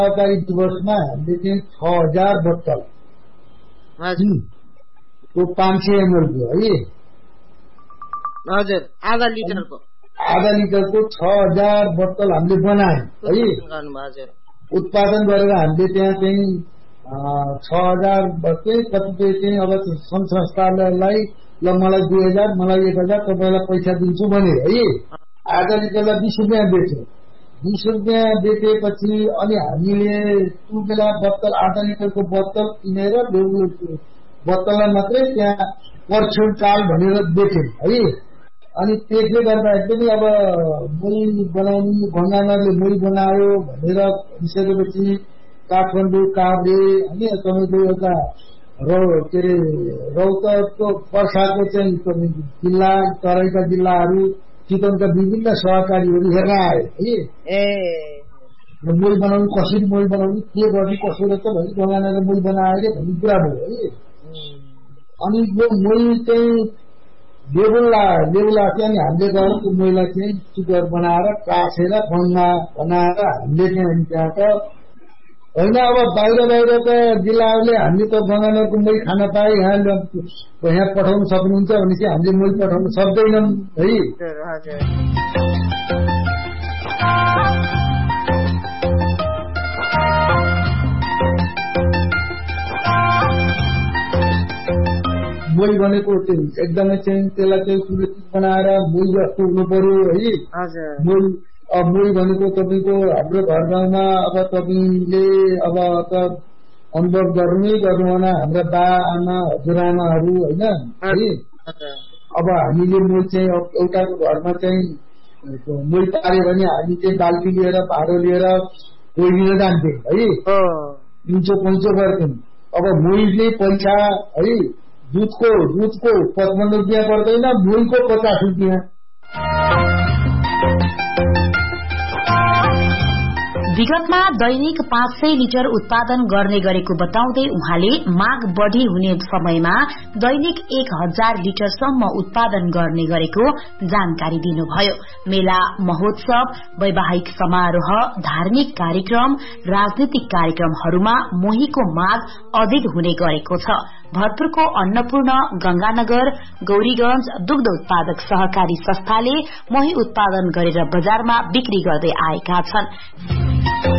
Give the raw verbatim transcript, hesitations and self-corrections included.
सहकारी दिवसमा हामीले चाहिँ छ हजार बोतल त्यो पाँच सय एमएलको है हजुर आधा लिटरको आधा लिटरको छ हजार बोतल हामीले बनायौँ है उत्पादन गरेर हामीले त्यहाँ चाहिँ छ हजार चाहिँ कतिपय चाहिँ अब सङ्घ संस्थालाई ल मलाई दुई हजार मलाई एक हजार तपाईँलाई पैसा दिन्छु भने है आधा लिटरलाई बिस रुपियाँ बेच्यो बिस रुपियाँ बेचेपछि अनि हामीले त्यो बेला बोतल आधा लिटरको बोतल किनेर बोतललाई मात्रै त्यहाँ पर्सेन्टाल भनेर बेच्यौँ है अनि त्यसले गर्दाखेरि अब मुल बनाउने गङ्गानगरले मुल बनायो भनेर भनिसकेपछि काठमाडौँ काभ्रे अनि तपाईँको एउटा रौ के अरे रौतको वर्षाको चाहिँ जिल्ला तराईका जिल्लाहरू चितवनका विभिन्न सहकारीहरू हेर्न आए है मूल बनाउनु कसरी मूल बनाउनु के गर्ने कसो रहेछ भने गङ्गानगर मूल बनाएर भन्ने कुरा भयो है अनि यो मूल चाहिँ लेबुला लेबुला चाहिँ हामीले गरेको मूललाई चाहिँ सुगर बनाएर कासेर बङ्गा बनाएर हामीले चाहिँ त्यहाँ त होइन अब बाहिर बाहिरका जिल्लाहरूले हामीले त गङ्गानगरको मूल खान पाए यहाँ यहाँ पठाउन सक्नुहुन्छ भनेपछि हामीले मूल पठाउन सक्दैनौँ है मूल भनेको चाहिँ एकदमै चाहिँ त्यसलाई चाहिँ सुरक्षित बनाएर मूल जस्तो हुनु पर्यो है मूल अब मूल भनेको तपाईँको हाम्रो घर गाउँमा अब तपाईँले अब त अनुभव गर्नै गर्नुहुन हाम्रा बा आमा हजुरआमाहरू होइन है अब हामीले मूल चाहिँ एउटाको घरमा चाहिँ मूल पार्यो भने हामी चाहिँ बाल्टी लिएर भाँडो लिएर कोइलिन जान्थ्यौँ है तिनचो पैँचो गर्थ्यौँ अब मूलले पैसा है दुधको दुधको पचपन्न रुपियाँ पर्दैन मूलको पचास रुपियाँ विगतमा दैनिक पाँच सय लिटर उत्पादन गर्ने गरेको बताउँदै उहाँले माग बढ़ी हुने समयमा दैनिक एक हजार लिटरसम्म उत्पादन गर्ने गरेको जानकारी दिनुभयो मेला महोत्सव वैवाहिक समारोह धार्मिक कार्यक्रम राजनीतिक कार्यक्रमहरूमा मोहीको माग अधिक हुने गरेको छ भरतपुरको अन्नपूर्ण गंगानगर गौरीगंज दुग्ध उत्पादक सहकारी संस्थाले मोही उत्पादन गरेर बजारमा बिक्री गर्दै आएका छन्।